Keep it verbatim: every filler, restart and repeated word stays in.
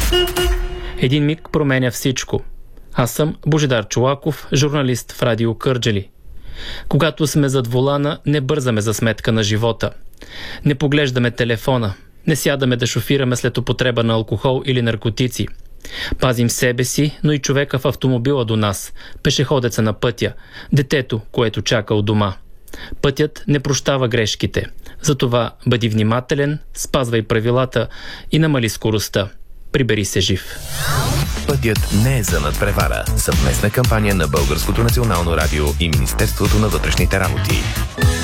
Един миг променя всичко. Аз съм Божидар Чолаков, журналист в Радио Кърджали. Когато сме зад волана, не бързаме за сметка на живота. Не поглеждаме телефона. Не сядаме да шофираме след употреба на алкохол или наркотици. Пазим себе си, но и човека в автомобила до нас, пешеходеца на пътя, детето, което чака у дома. Пътят не прощава грешките. Затова бъди внимателен, спазвай правилата и намали скоростта. Прибери се жив. Пътят не е за надпревара. Съвместна кампания на Българското национално радио и Министерството на вътрешните работи.